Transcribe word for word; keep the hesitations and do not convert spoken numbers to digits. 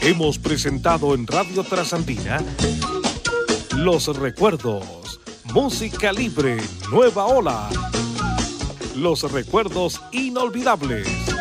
Hemos presentado en Radio Trasandina Los Recuerdos, música libre, nueva ola. Los recuerdos inolvidables.